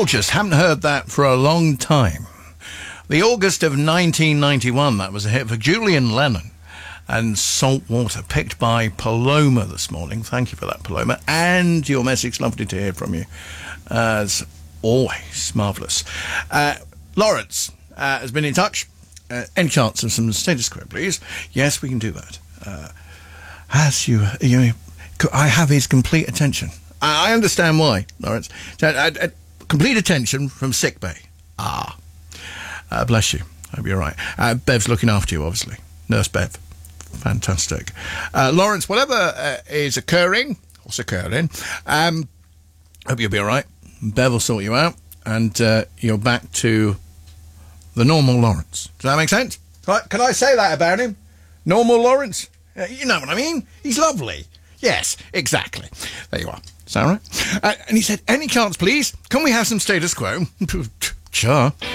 Gorgeous. Haven't heard that for a long time. The August of 1991, that was a hit for Julian Lennon and Salt Water, picked by Paloma this morning. Thank you for that, Paloma. And your message, lovely to hear from you. As always, marvellous. Lawrence has been in touch. Any chance of some status quo, please? Yes, we can do that. I have his complete attention. I understand why, Lawrence. Complete attention from sick bay. Bless you. Hope you're right. Bev's looking after you, obviously. Nurse Bev. Fantastic. Lawrence, whatever is occurring, hope you'll be all right. Bev will sort you out, and you're back to the normal Lawrence. Does that make sense? Can I say that about him? Normal Lawrence? You know what I mean? He's lovely. Yes, exactly. There you are. Is that right? And he said, any chance, please? Can we have some status quo? Sure.